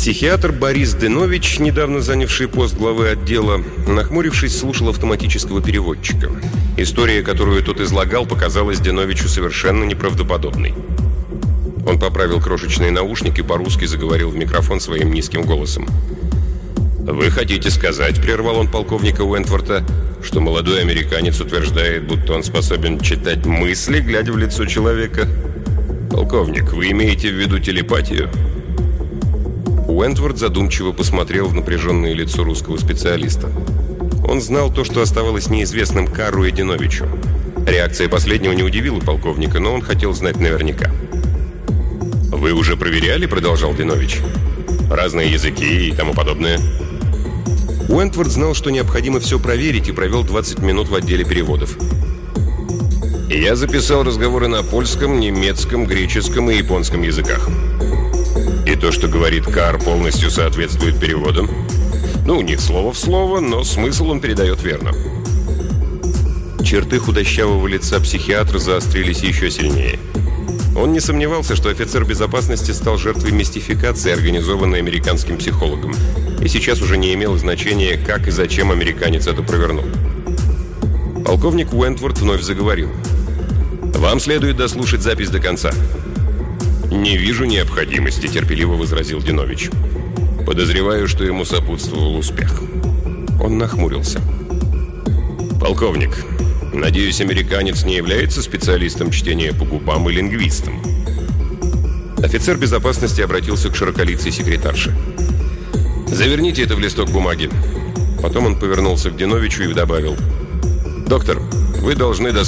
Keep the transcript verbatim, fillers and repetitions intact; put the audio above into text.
Психиатр Борис Денович, недавно занявший пост главы отдела, нахмурившись, слушал автоматического переводчика. История, которую тот излагал, показалась Деновичу совершенно неправдоподобной. Он поправил крошечные наушники и по-русски заговорил в микрофон своим низким голосом. «Вы хотите сказать, — прервал он полковника Уэнтворта, — что молодой американец утверждает, будто он способен читать мысли, глядя в лицо человека? Полковник, вы имеете в виду телепатию?» Уэнтворт задумчиво посмотрел в напряженное лицо русского специалиста. Он знал то, что оставалось неизвестным Карру и Деновичу. Реакция последнего не удивила полковника, но он хотел знать наверняка. «Вы уже проверяли, — продолжал Денович, — разные языки и тому подобное?» Уэнтворт знал, что необходимо все проверить, и провел двадцать минут в отделе переводов. «Я записал разговоры на польском, немецком, греческом и японском языках. И то, что говорит Карр, полностью соответствует переводам. Ну, не слово в слово, но смысл он передает верно». Черты худощавого лица психиатра заострились еще сильнее. Он не сомневался, что офицер безопасности стал жертвой мистификации, организованной американским психологом, и сейчас уже не имело значения, как и зачем американец это провернул. Полковник Уэнтворт вновь заговорил. «Вам следует дослушать запись до конца». «Не вижу необходимости», — терпеливо возразил Денович. «Подозреваю, что ему сопутствовал успех». Он нахмурился. «Полковник, надеюсь, американец не является специалистом чтения по губам и лингвистом?» Офицер безопасности обратился к широколицей секретарше. «Заверните это в листок бумаги». Потом он повернулся к Деновичу и добавил: «Доктор, вы должны дослушать